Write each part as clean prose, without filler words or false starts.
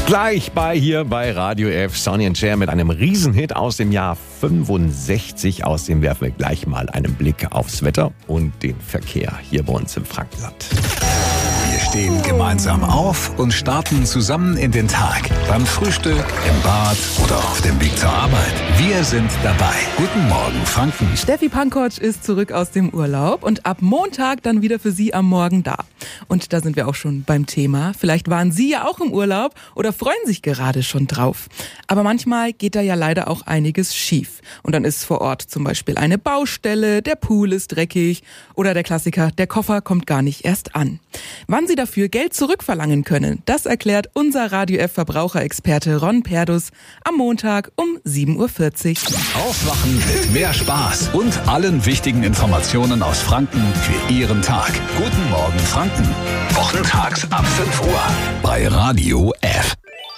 Gleich hier bei Radio F, Sonny and Cher mit einem Riesenhit aus dem Jahr 65. Außerdem werfen wir gleich mal einen Blick aufs Wetter und den Verkehr hier bei uns im Frankenland. Wir stehen gemeinsam auf und starten zusammen in den Tag. Beim Frühstück, im Bad oder auf dem Weg zur Arbeit. Wir sind dabei. Guten Morgen, Franken. Steffi Pankotsch ist zurück aus dem Urlaub und ab Montag dann wieder für Sie am Morgen da. Und da sind wir auch schon beim Thema. Vielleicht waren Sie ja auch im Urlaub oder freuen sich gerade schon drauf. Aber manchmal geht da ja leider auch einiges schief. Und dann ist vor Ort zum Beispiel eine Baustelle, der Pool ist dreckig oder der Klassiker, der Koffer kommt gar nicht erst an. Wann Sie dafür Geld zurückverlangen können, das erklärt unser Radio F Verbraucherexperte Ron Perdus am Montag um 7.40 Uhr. Aufwachen mit mehr Spaß und allen wichtigen Informationen aus Franken für Ihren Tag. Guten Morgen, Franken. Wochentags ab 5 Uhr bei Radio F.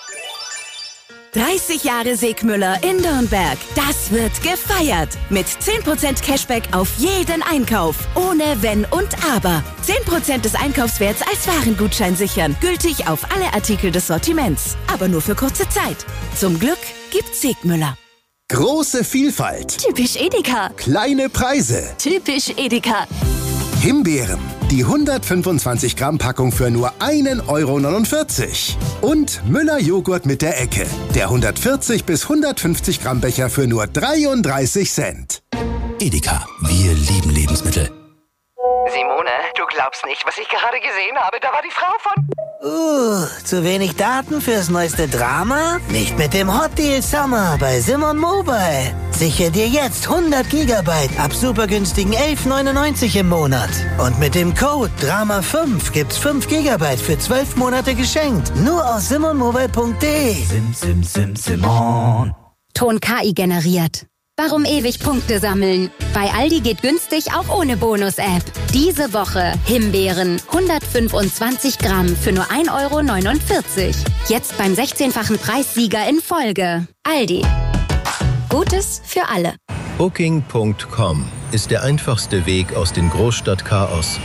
30 Jahre Segmüller in Nürnberg. Das wird gefeiert. Mit 10% Cashback auf jeden Einkauf. Ohne Wenn und Aber. 10% des Einkaufswerts als Warengutschein sichern. Gültig auf alle Artikel des Sortiments. Aber nur für kurze Zeit. Zum Glück gibt's Segmüller. Große Vielfalt. Typisch Edeka. Kleine Preise. Typisch Edeka. Himbeeren. Die 125 Gramm Packung für nur 1,49 €. Und Müller Joghurt mit der Ecke. Der 140 bis 150 Gramm Becher für nur 33 Cent. Edeka. Wir lieben Lebensmittel. Simone, du glaubst nicht, was ich gerade gesehen habe. Da war die Frau von... Zu wenig Daten fürs neueste Drama? Nicht mit dem Hot Deal Summer bei Simon Mobile. Sichere dir jetzt 100 Gigabyte ab super günstigen 11,99 im Monat. Und mit dem Code DRAMA5 gibt's 5 Gigabyte für 12 Monate geschenkt. Nur aus simonmobile.de. Simon. Ton KI generiert. Warum ewig Punkte sammeln? Bei Aldi geht günstig auch ohne Bonus-App. Diese Woche Himbeeren 125 Gramm für nur 1,49 €. Jetzt beim 16-fachen Preissieger in Folge. Aldi. Gutes für alle. Booking.com ist der einfachste Weg aus dem Großstadtchaos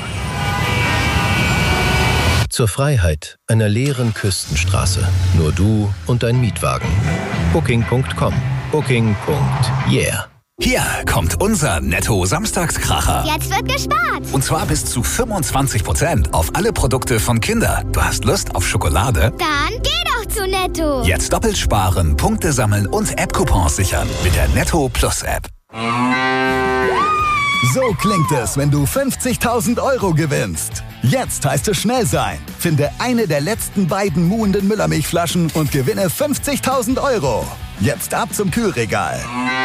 zur Freiheit einer leeren Küstenstraße. Nur du und dein Mietwagen. Booking.com. Booking.yeah. Hier kommt unser Netto-Samstagskracher. Jetzt wird gespart. Und zwar bis zu 25% auf alle Produkte von Kinder. Du hast Lust auf Schokolade? Dann geh doch zu Netto. Jetzt doppelt sparen, Punkte sammeln und App-Coupons sichern mit der Netto Plus App. So klingt es, wenn du 50.000 € gewinnst. Jetzt heißt es schnell sein. Finde eine der letzten beiden muhenden Müllermilchflaschen und gewinne 50.000 €. Jetzt ab zum Kühlregal.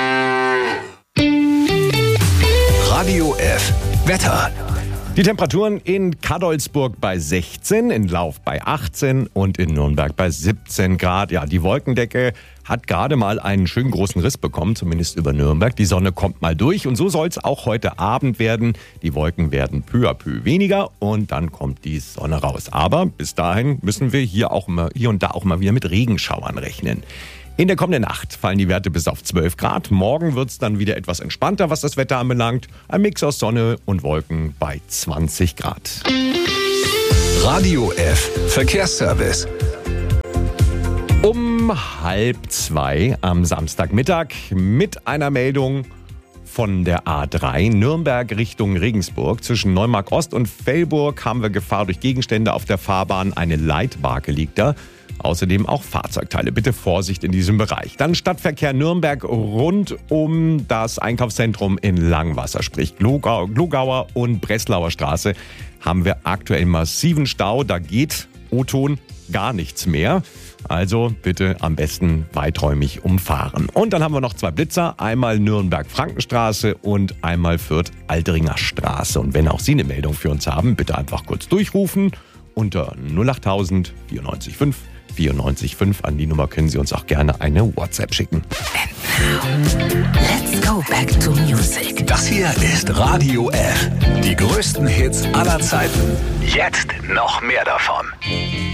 Radio F. Wetter. Die Temperaturen in Cadolzburg bei 16, in Lauf bei 18 und in Nürnberg bei 17 Grad. Ja, die Wolkendecke hat gerade mal einen schönen großen Riss bekommen, zumindest über Nürnberg. Die Sonne kommt mal durch und so soll es auch heute Abend werden. Die Wolken werden peu à peu weniger und dann kommt die Sonne raus. Aber bis dahin müssen wir hier und da auch mal wieder mit Regenschauern rechnen. In der kommenden Nacht fallen die Werte bis auf 12 Grad. Morgen wird es dann wieder etwas entspannter, was das Wetter anbelangt. Ein Mix aus Sonne und Wolken bei 20 Grad. Radio F. Verkehrsservice. Um 1:30 am Samstagmittag mit einer Meldung von der A3 Nürnberg Richtung Regensburg. Zwischen Neumarkt Ost und Velburg haben wir Gefahr durch Gegenstände auf der Fahrbahn. Eine Leitbarke liegt da. Außerdem auch Fahrzeugteile. Bitte Vorsicht in diesem Bereich. Dann Stadtverkehr Nürnberg rund um das Einkaufszentrum in Langwasser, sprich Glogauer und Breslauer Straße, haben wir aktuell massiven Stau. Da geht O-Ton gar nichts mehr. Also bitte am besten weiträumig umfahren. Und dann haben wir noch 2 Blitzer. Einmal Nürnberg-Frankenstraße und einmal Fürth-Alteringer Straße. Und wenn auch Sie eine Meldung für uns haben, bitte einfach kurz durchrufen unter 08000 94 5 94.5. An die Nummer können Sie uns auch gerne eine WhatsApp schicken. And now, let's go back to music. Das hier ist Radio F. Die größten Hits aller Zeiten. Jetzt noch mehr davon.